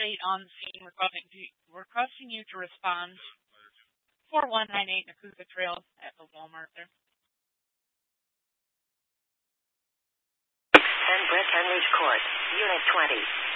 8 on scene requesting you to respond. 4198 Nakusa Trail at the Walmart there. And Brick Henry's Court, Unit 20.